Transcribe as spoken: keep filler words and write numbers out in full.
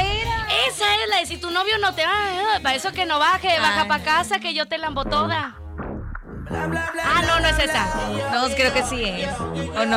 era? Esa es la de si tu novio no te va, para eso que no baje, baja Ay. para casa que yo te lambo toda. Ah, no, no es esa. No, creo que sí es. ¿O no?